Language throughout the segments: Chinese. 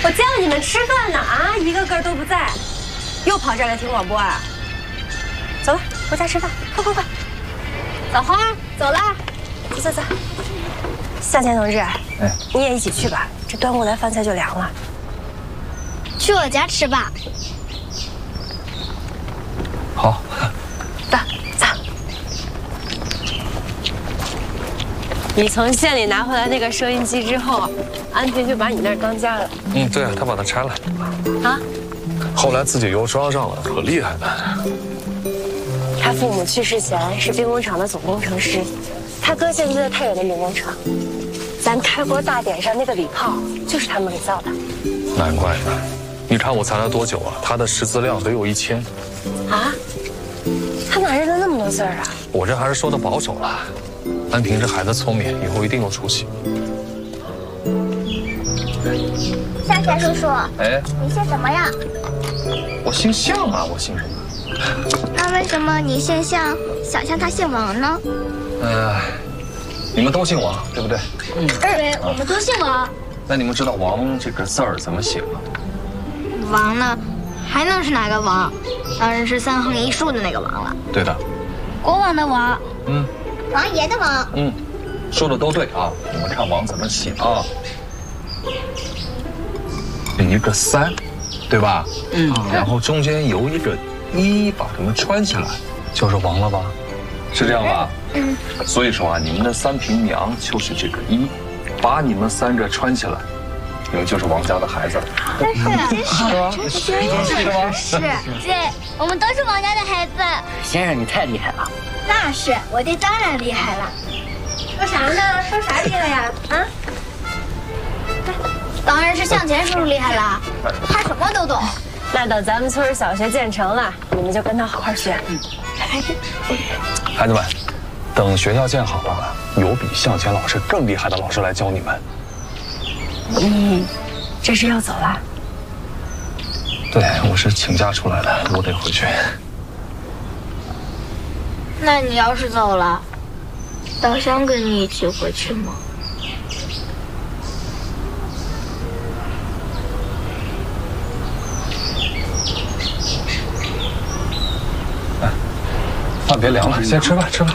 我叫你们吃饭呢啊，一个个都不在，又跑这儿来听广播啊？走了，回家吃饭，快快快！小花，走啦，走走走。向前同志，你也一起去吧，这端过来饭菜就凉了。 去我家吃吧。 好， 走走。你从县里拿回来那个收音机之后，安平就把你那儿当家了。 对啊，他把它拆了。 啊？ 后来自己又装上了，可厉害了。 他父母去世前是兵工厂的总工程师，他哥现在在太原的兵工厂。咱开国大典上那个礼炮就是他们给造的。 难怪呢，你看我才来多久啊，他的识字量得有1000。 啊？他哪认得那么多字儿啊？ 我这还是说的保守了。安平这孩子聪明，以后一定有出息。 向前叔叔， 哎， 你姓什么呀？ 我姓向啊，我姓什么？ 那为什么你姓向，小象他姓王呢？ 你们都姓王，对不对？ 对，我们都姓王。 那你们知道“王”这个字儿怎么写吗？ 王呢？还能是哪个王？当然是3横1竖的那个王了。 对的。 国王的王。王爷的王。 说的都对啊。你们看“王”怎么写啊？一个3，对吧？然后中间有一个1，把它们穿起来，就是王了吧？是这样吧？所以说啊，你们的3平娘就是这个1，把你们3个穿起来，你们就是王家的孩子了。 是，对，我们都是王家的孩子。 先生，你太厉害了。 那是，我爹当然厉害了。 说啥呢？说啥厉害呀？啊？ 当然是向前叔叔厉害了，他什么都懂。 那等咱们村小学建成了，你们就跟他好好学。 孩子们，等学校建好了，有比向前老师更厉害的老师来教你们。 你这是要走了？ 对，我是请假出来的，我得回去。 那你要是走了，老乡跟你一起回去吗？ 饭别凉了，先吃饭，吃饭。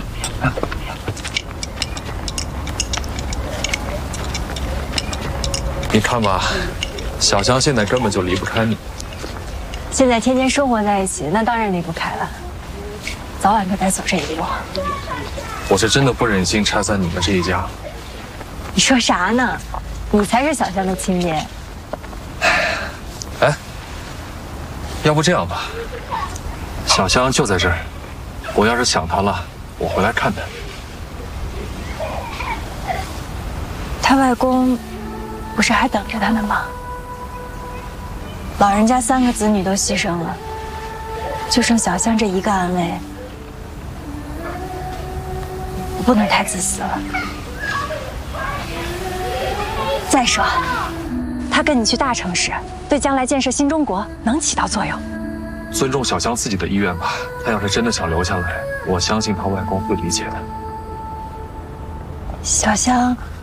你看吧，小香现在根本就离不开你。 现在天天生活在一起，那当然离不开了，早晚都得走这一步。 我是真的不忍心拆散你们这一家。 你说啥呢？你才是小香的亲爹。 哎，要不这样吧，小香就在这儿。我要是想他了，我回来看他。 他外公不是还等着他呢吗？老人家3个子女都牺牲了，就剩小香这一个安危，我不能太自私了。再说，他跟你去大城市，对将来建设新中国能起到作用。 尊重小香自己的意愿吧。她要是真的想留下来，我相信她外公会理解的。 小香